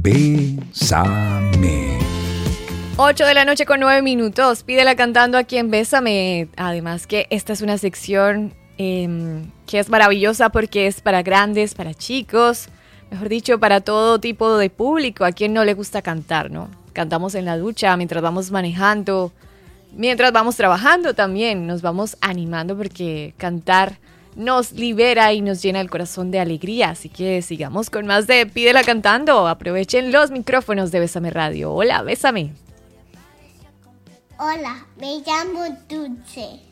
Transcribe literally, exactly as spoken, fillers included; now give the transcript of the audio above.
Bésame. ocho de la noche con nueve minutos. Pídela cantando aquí en Bésame. Además que esta es una sección eh, que es maravillosa porque es para grandes, para chicos, mejor dicho, para todo tipo de público. A quien no le gusta cantar, ¿no? Cantamos en la ducha, mientras vamos manejando, mientras vamos trabajando también. Nos vamos animando porque cantar nos libera y nos llena el corazón de alegría. Así que sigamos con más de Pídela cantando. Aprovechen los micrófonos de Bésame Radio. Hola, Bésame. Hola, me llamo Dulce.